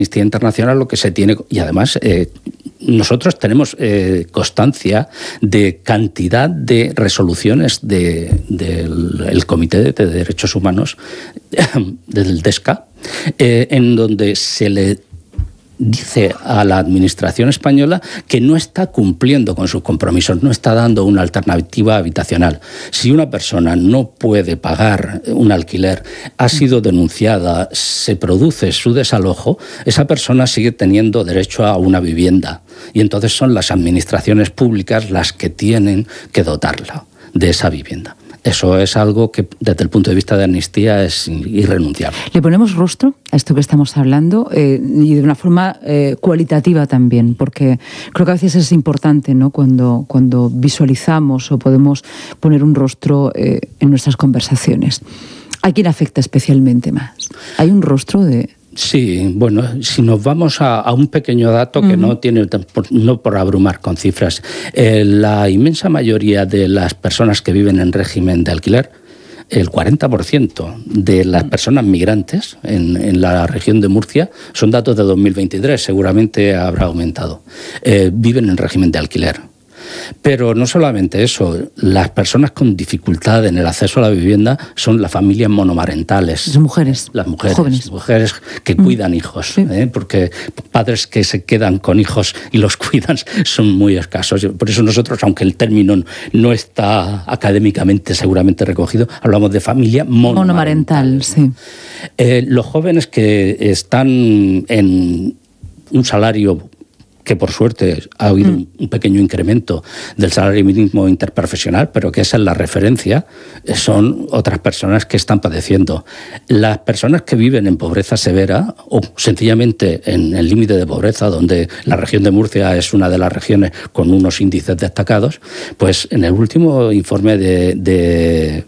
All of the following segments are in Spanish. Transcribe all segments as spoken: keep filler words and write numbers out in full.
Amnistía Internacional lo que se tiene, y además eh, nosotros tenemos eh, constancia de cantidad de resoluciones de, del el Comité de Derechos Humanos del DESCA, eh, en donde se le dice a la Administración española que no está cumpliendo con sus compromisos, no está dando una alternativa habitacional. Si una persona no puede pagar un alquiler, ha sido denunciada, se produce su desalojo, esa persona sigue teniendo derecho a una vivienda. Y entonces son las administraciones públicas las que tienen que dotarla de esa vivienda. Eso es algo que desde el punto de vista de Amnistía es irrenunciable. Le ponemos rostro a esto que estamos hablando eh, y de una forma eh, cualitativa también, porque creo que a veces es importante, ¿no?, cuando, cuando visualizamos o podemos poner un rostro eh, en nuestras conversaciones. ¿A quién afecta especialmente más? ¿Hay un rostro de...? Sí, bueno, si nos vamos a, a un pequeño dato que uh-huh. no tiene, no por abrumar con cifras, eh, la inmensa mayoría de las personas que viven en régimen de alquiler, el cuarenta por ciento de las personas migrantes en, en la región de Murcia, son datos de dos mil veintitrés, seguramente habrá aumentado, eh, viven en régimen de alquiler. Pero no solamente eso, las personas con dificultad en el acceso a la vivienda son las familias monomarentales. Las mujeres. Las mujeres. Jóvenes. Mujeres que mm. cuidan hijos, sí. ¿eh? Porque padres que se quedan con hijos y los cuidan son muy escasos. Por eso nosotros, aunque el término no está académicamente seguramente recogido, hablamos de familia monomarental. Monomarental, sí. Eh, los jóvenes que están en un salario que por suerte ha habido mm. un pequeño incremento del salario mínimo interprofesional, pero que esa es la referencia, son otras personas que están padeciendo. Las personas que viven en pobreza severa o sencillamente en el límite de pobreza, donde la región de Murcia es una de las regiones con unos índices destacados, pues en el último informe de... de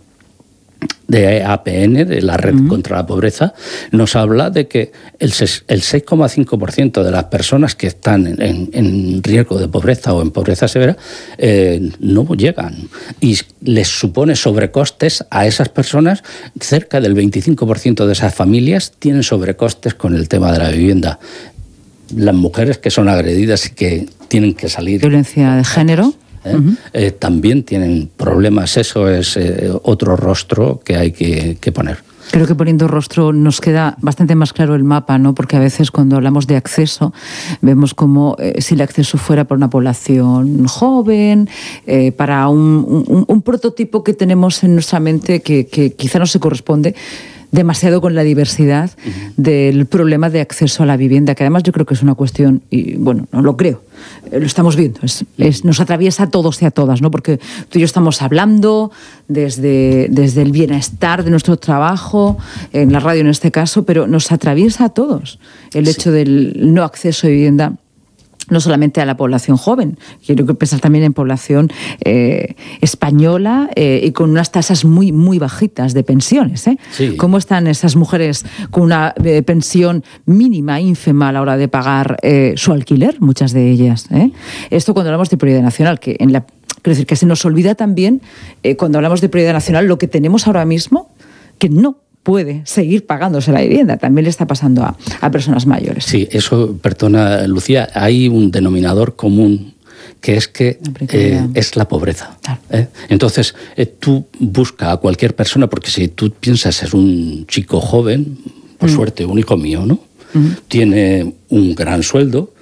de A P N, de la Red uh-huh. contra la Pobreza, nos habla de que el seis coma cinco por ciento de las personas que están en, en riesgo de pobreza o en pobreza severa eh, no llegan. Y les supone sobrecostes a esas personas. Cerca del veinticinco por ciento de esas familias tienen sobrecostes con el tema de la vivienda. Las mujeres que son agredidas y que tienen que salir... Violencia de género. ¿Eh? Uh-huh. Eh, también tienen problemas. Eso es eh, otro rostro que hay que, que poner. Creo que poniendo rostro nos queda bastante más claro el mapa, ¿no? Porque a veces cuando hablamos de acceso vemos como eh, si el acceso fuera para una población joven, eh, para un, un, un prototipo que tenemos en nuestra mente que, que quizá no se corresponde demasiado con la diversidad uh-huh. del problema de acceso a la vivienda, que además yo creo que es una cuestión, y bueno, no lo creo, lo estamos viendo, es, es, nos atraviesa a todos y a todas, ¿no? Porque tú y yo estamos hablando desde, desde el bienestar de nuestro trabajo, en la radio en este caso, pero nos atraviesa a todos el hecho sí. del no acceso a vivienda. No solamente a la población joven, quiero que pensar también en población eh, española eh, y con unas tasas muy, muy bajitas de pensiones. ¿eh? Sí. ¿Cómo están esas mujeres con una eh, pensión mínima, ínfima a la hora de pagar eh, su alquiler? Muchas de ellas. ¿eh? Esto cuando hablamos de prioridad nacional, que en la, quiero decir que se nos olvida también eh, cuando hablamos de prioridad nacional lo que tenemos ahora mismo, que no puede seguir pagándose la vivienda. También le está pasando a, a personas mayores. Sí, eso, perdona, Lucía, hay un denominador común que es que eh, es la pobreza. Claro. ¿eh? Entonces, eh, tú busca a cualquier persona, porque si tú piensas es un chico joven, por mm. suerte, un hijo mío, ¿no? Mm. Tiene un gran sueldo,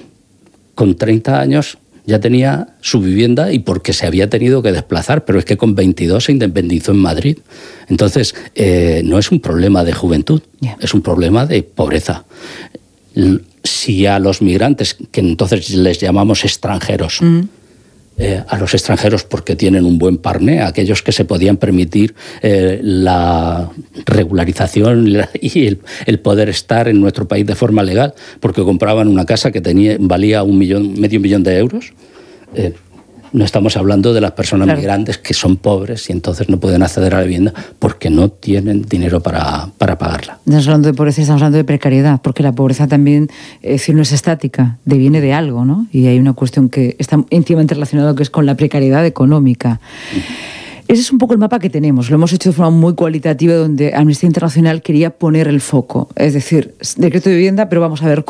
con treinta años ya tenía su vivienda y porque se había tenido que desplazar, pero es que con veintidós se independizó en Madrid. Entonces, eh, no es un problema de juventud, yeah. es un problema de pobreza. Si a los migrantes, que entonces les llamamos extranjeros, mm. eh, a los extranjeros porque tienen un buen parné, a aquellos que se podían permitir eh, la regularización y el, el poder estar en nuestro país de forma legal, porque compraban una casa que tenía, valía un millón, medio millón de euros. Eh, no estamos hablando de las personas claro. migrantes que son pobres y entonces no pueden acceder a la vivienda porque no tienen dinero para, para pagarla. No estamos hablando de pobreza, estamos hablando de precariedad, porque la pobreza también eh, si no es estática, deviene de algo, ¿no? Y hay una cuestión que está íntimamente relacionada que es con la precariedad económica. Uh-huh. Ese es un poco el mapa que tenemos. Lo hemos hecho de forma muy cualitativa, donde Amnistía Internacional quería poner el foco. Es decir, decreto de vivienda, pero vamos a ver